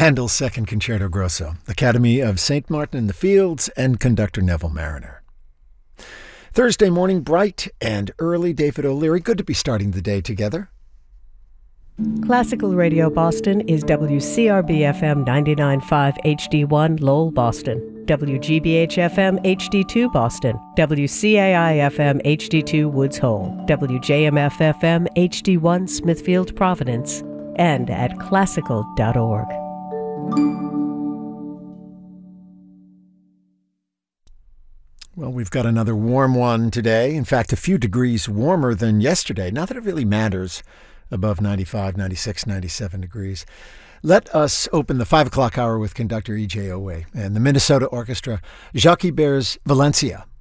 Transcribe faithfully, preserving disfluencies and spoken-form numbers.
Handel's Second Concerto Grosso, Academy of Saint Martin in the Fields, and conductor Neville Mariner. Thursday morning, bright and early. David O'Leary, good to be starting the day together. Classical Radio Boston is W C R B F M ninety-nine point five H D one Lowell, Boston, W G B H F M H D two Boston, W C A I F M H D two Woods Hole, W J M F F M H D one Smithfield, Providence, and at classical dot org. Well, we've got another warm one today. In fact, a few degrees warmer than yesterday. Not that it really matters, above ninety-five, ninety-six, ninety-seven degrees. Let us open the five o'clock hour with conductor E J Owe and the Minnesota Orchestra, Jacques Ibert's Valencia.